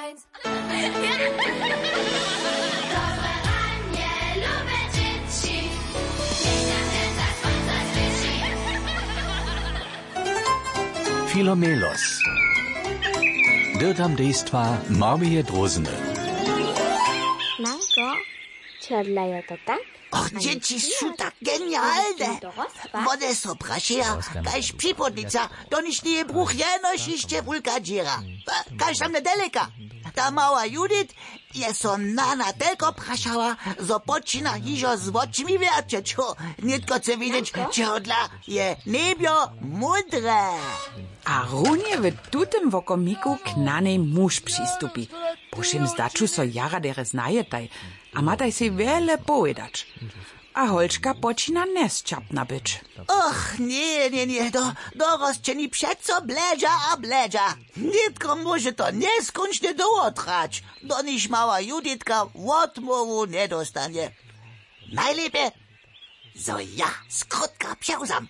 eins. Dobre anielove dzieci, Filomelos. Dirtam dejstva Marmije Drozene. Nanko, čodlajo to tak? Och, dzieci są tak genialne. One są praszeja, kaž připodnica, to niż nie bruch jenoś iście wulka dziera. Kaž tam nedaleka. Ta mała Judith je so nana telko praszała, zo počina hižo z očmi wiercieć. Nitko chce widzieć, čehodla je nebio mudre. A runie w tutym wokomiku k nanej muž přistupi. Pošim zdaču so jara dere znajetaj, a mataj si wiele povedać. A Holčka počina nesčapna być. Och, nie, dorosčeni přeco bledža a bledža. Nitko może to neskončne dołotrać, do niż mała Juditka odmowu nie dostanie. Najlepiej, zo ja skrótka psiauzam.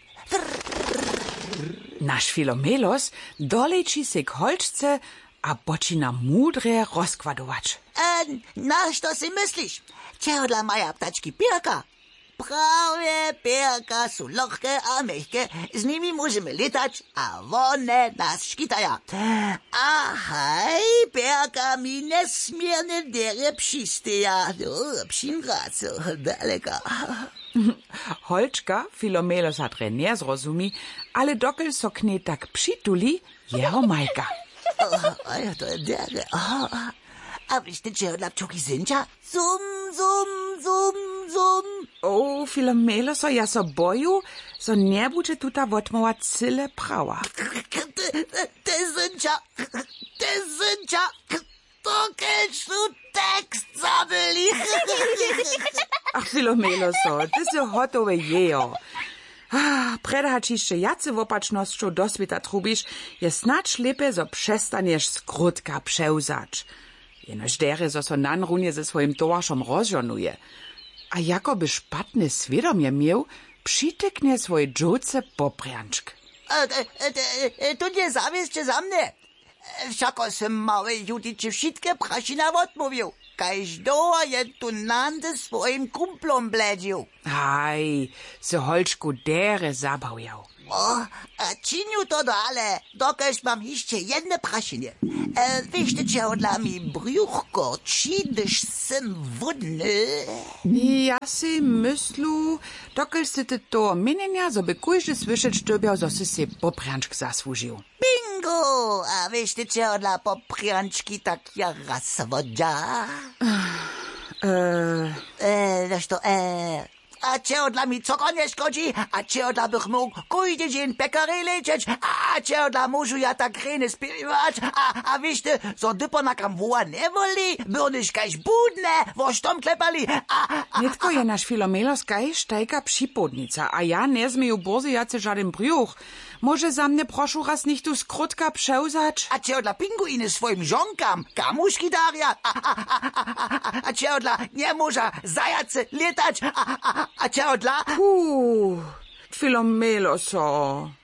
Naš Filomelos doleci se k Holčce a počina mudre rozkładować. Na što si myślisz? Čehodla maja ptački pirka? Prawie pirka są lohke a mehke, z nimi możemy latać, a one nas škitaja. A haj, pirka mi nesmiernie dere přisteja. Přingra so daleka. Holčka Filomelos hat nie zrozumi, ale dokąd so k niej tak přituli, jeho majka. Ja, to je dere. A wiecie, čehodla pčuki zinča? Zum, zum, zum, zum. O, Filomelos, ja so boju, so nie bude tuta wotmowa cyle prawa. Te zinča, to keď tu tekst zabili. Ach, Filomelos, ty so hotowe jejo. Preda hač jeszcze jacy wopacznością do sveta trubisz, je snacz lepiej, so przestaniesz skrótka przełzać. Jenoż dere, so nan runie ze swoim towarszom rozżonuje. A jakoby szpatny świadomie miał, przytyknie swoje dżuce poprianczk. To nie zawieszcie za mnie. Wszako sem małej Judicie wszystkie prasina odmówił. Kaž doa je tu nande swoim kumplom bledził. Aj, so Holčku dere zabawjał. A činiu to dale, dokaž mam jeszcze jedne praszynie. Wiecie, čehodla mi brjuchko, čidyš sem wodny. Ja si myslu, dokąd si ty to mienienia, so by kujże słyszeć sztybiał, so si se poprianczk zasłużył. Bingo! A wiecie, čehodla popriančki tak ja raz wodza? A čehodla mi coko nie szkodzi, a čehodla bych mógł kujdy dzień pekary lecieć, a čehodla môžu ja tak krene spiewać, a wiecie, so dyponakam woła nie woli, byrnyś kaž budne, wo štom klepali, Nitko je naš Filomelos kaž tajka připodnica, a ja nie zmieju bozy jace żaden brjuch. Może za mnie proszę raz nicht tu skrótka przełzać? a čehodla pinguiny swoim żonkam, kamuszki daria, a čehodla nie może zajace letać, a čehodla... Filomeloso.